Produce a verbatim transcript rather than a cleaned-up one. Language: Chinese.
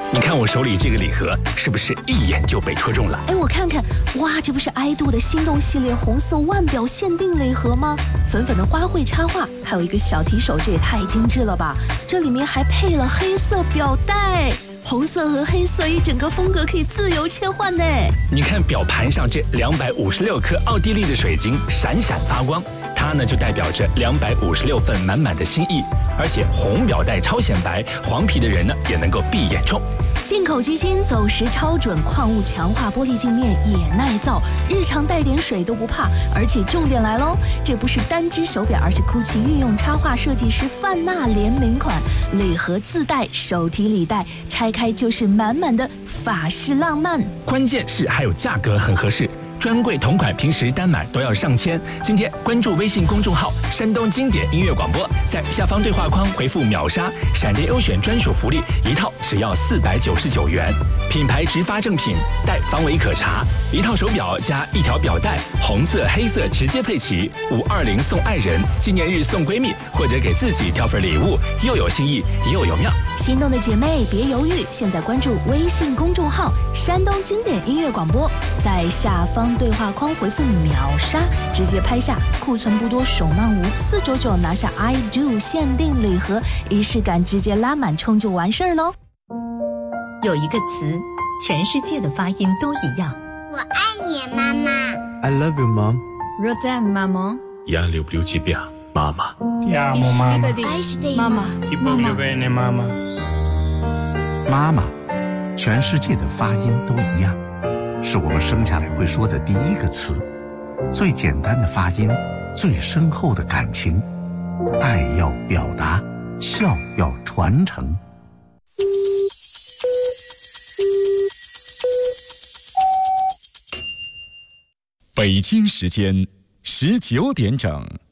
你看我手里这个礼盒，是不是一眼就被戳中了？ 哎，我看看，哇，这不是爱度的心动系列红色腕表限定礼盒吗？粉粉的花卉插画，还有一个小提手，这也太精致了吧！这里面还配了黑色表带。红色和黑色一整个风格可以自由切换呢。 你看表盘上这两百五十六颗奥地利的水晶闪闪发光，它呢就代表着两百五十六份满满的心意。而且红表带超显白，黄皮的人呢也能够闭眼冲。 进口机芯走时超准，矿物强化玻璃镜面也耐造，日常带点水都不怕。而且重点来喽，这不是单只手表，而是 GUCCI 御用插画设计师范娜联名款，礼盒自带手提礼袋，拆开就是满满的法式浪漫。 关键是还有价格很合适。专柜同款平时单买都要上千，今天关注微信公众号山东经典音乐广播，在下方对话框回复秒杀，闪电优选专属福利一套只要四百九十九元，品牌直发正品，带方为可查，一套手表加一条表带，红色黑色直接配齐，五二零送爱人，纪念日送闺蜜，或者给自己挑份礼物，又有心意又有妙。 心动的姐妹别犹豫，现在关注微信公众号山东经典音乐广播，在下方对话框回复秒杀，直接拍下库存不多手慢无四九九拿下 I do 限定礼盒，仪式感直接拉满冲就完事儿喽。 有一个词，全世界的发音都一样。 我爱你，妈妈。 I love you, mom. Je t'aime, maman. Я люблю тебя, мама. Ti amo, mamma. Mama. Ti voglio bene, mamma. 妈妈，全世界的发音都一样，是我们生下来会说的第一个词，最简单的发音，最深厚的感情，爱要表达，笑要传承。 北京时间十九点整。